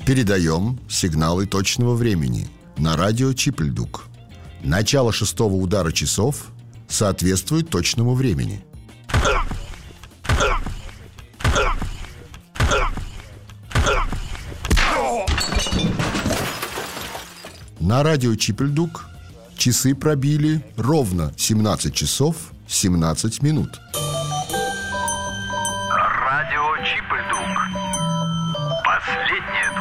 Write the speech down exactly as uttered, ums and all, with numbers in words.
Передаем сигналы точного времени на радио Чипльдук. Начало шестого удара часов соответствует точному времени. На радио Чипльдук часы пробили ровно семнадцать часов семнадцать минут.